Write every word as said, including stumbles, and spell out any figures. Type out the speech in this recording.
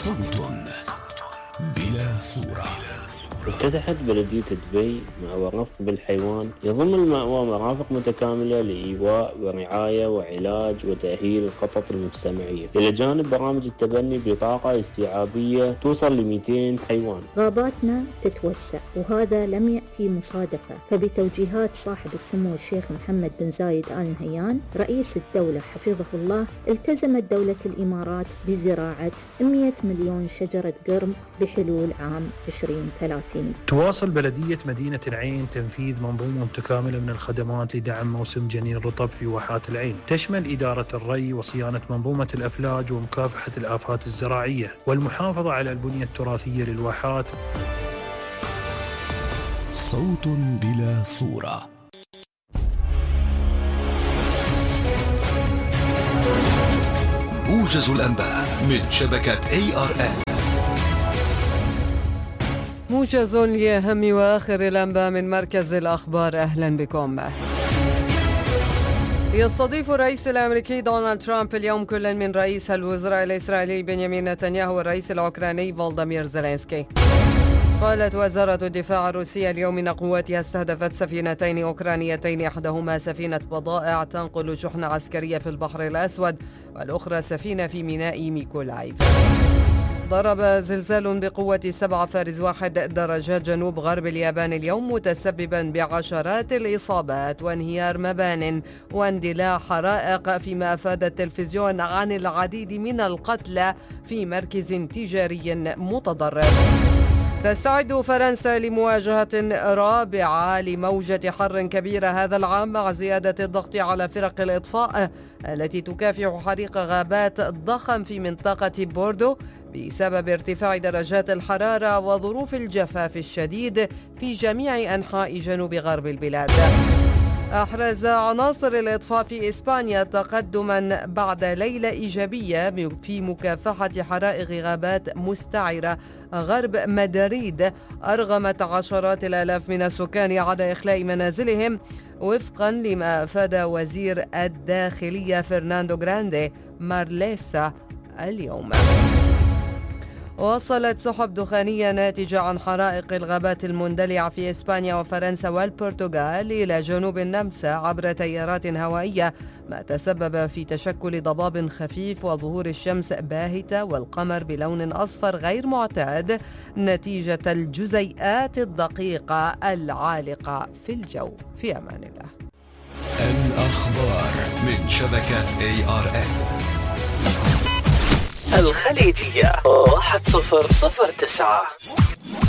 صوت بلا صورة. افتتحت بلدية دبي مأوى رفق بالحيوان يضم المأوى مرافق متكاملة لإيواء ورعاية وعلاج وتأهيل القطط المجتمعية، إلى جانب برامج التبني بطاقة استيعابية توصل ل مئتين حيوان. غاباتنا تتوسع وهذا لم يأتي مصادفة، فبتوجيهات صاحب السمو الشيخ محمد بن زايد آل نهيان رئيس الدولة حفظه الله، التزمت دولة الإمارات بزراعة مئة مليون شجرة قرم بحلول عام عشرين ثلاثين. تواصل بلدية مدينة العين تنفيذ منظومة متكاملة من الخدمات لدعم موسم جنين الرطب في واحات العين، تشمل إدارة الري وصيانة منظومة الأفلاج ومكافحة الآفات الزراعية والمحافظة على البنية التراثية للواحات. صوت بلا صورة. موجز الأنباء من شبكة إيه آر إل. موجز لأهم وآخر الأنباء من مركز الأخبار. أهلا بكم. يستضيف الرئيس الأمريكي دونالد ترامب اليوم كل من رئيس الوزراء الإسرائيلي بنيامين نتنياهو والرئيس الأوكراني فولوديمير زيلينسكي. قالت وزارة الدفاع الروسية اليوم إن قواتها استهدفت سفينتين أوكرانيتين، إحداهما سفينة بضائع تنقل شحنة عسكرية في البحر الأسود، والأخرى سفينة في ميناء ميكولايف. ضرب زلزال بقوة سبعة فاصلة واحد درجات جنوب غرب اليابان اليوم، متسببا بعشرات الإصابات وانهيار مبان واندلاع حرائق، فيما أفاد التلفزيون عن العديد من القتلى في مركز تجاري متضرر. تستعد فرنسا لمواجهة رابعة لموجة حر كبيرة هذا العام، مع زيادة الضغط على فرق الإطفاء التي تكافح حريق غابات ضخم في منطقة بوردو بسبب ارتفاع درجات الحرارة وظروف الجفاف الشديد في جميع أنحاء جنوب غرب البلاد. أحرز عناصر الإطفاء في إسبانيا تقدما بعد ليلة إيجابية في مكافحة حرائق غابات مستعرة غرب مدريد أرغمت عشرات الآلاف من السكان على إخلاء منازلهم، وفقا لما أفاد وزير الداخلية فرناندو غراندي مارليسا اليوم. وصلت سحب دخانية ناتجة عن حرائق الغابات المندلعة في إسبانيا وفرنسا والبرتغال إلى جنوب النمسا عبر تيارات هوائية، ما تسبب في تشكل ضباب خفيف وظهور الشمس باهتة والقمر بلون أصفر غير معتاد نتيجة الجزيئات الدقيقة العالقة في الجو. في أمان الله. الأخبار من شبكة إيه آر إل. الخليجية واحد صفر صفر تسعة.